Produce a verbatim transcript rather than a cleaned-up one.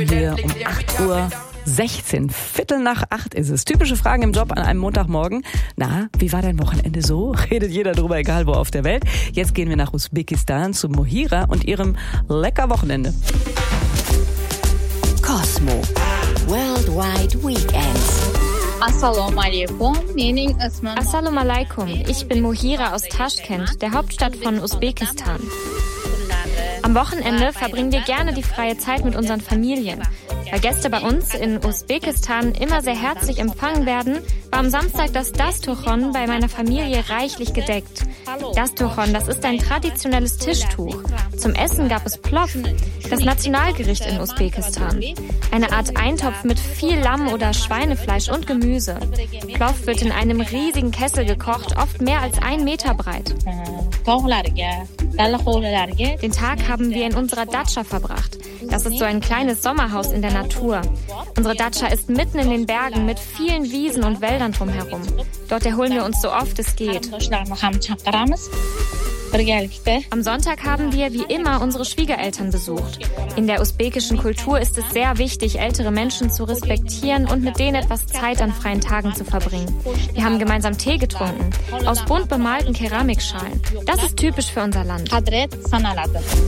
wir um acht Uhr sechzehn. Viertel nach acht ist es. Typische Fragen im Job an einem Montagmorgen. Na, wie war dein Wochenende so? Redet jeder drüber, egal wo auf der Welt. Jetzt gehen wir nach Usbekistan zu Mohira und ihrem lecker Wochenende. Cosmo Worldwide Weekends. Assalamu alaikum. Assalamu alaikum. Ich bin Mohira aus Taschkent, der Hauptstadt von Usbekistan. Am Wochenende verbringen wir gerne die freie Zeit mit unseren Familien. Weil Gäste bei uns in Usbekistan immer sehr herzlich empfangen werden, war am Samstag das Dasturkhan bei meiner Familie reichlich gedeckt. Dasturkhan, das ist ein traditionelles Tischtuch. Zum Essen gab es Plov, das Nationalgericht in Usbekistan. Eine Art Eintopf mit viel Lamm- oder Schweinefleisch und Gemüse. Plov wird in einem riesigen Kessel gekocht, oft mehr als ein Meter breit. Den Tag haben wir in unserer Datscha verbracht. Das ist so ein kleines Sommerhaus in der Natur. Unsere Datscha ist mitten in den Bergen mit vielen Wiesen und Wäldern drumherum. Dort erholen wir uns so oft es geht. Am Sonntag haben wir wie immer unsere Schwiegereltern besucht. In der usbekischen Kultur ist es sehr wichtig, ältere Menschen zu respektieren und mit denen etwas Zeit an freien Tagen zu verbringen. Wir haben gemeinsam Tee getrunken, aus bunt bemalten Keramikschalen. Das ist typisch für unser Land.